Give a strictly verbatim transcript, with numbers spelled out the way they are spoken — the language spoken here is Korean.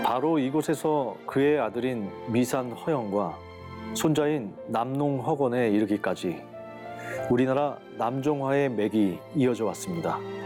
바로 이곳에서 그의 아들인 미산 허영과 손자인 남농 허건에 이르기까지 우리나라 남종화의 맥이 이어져 왔습니다.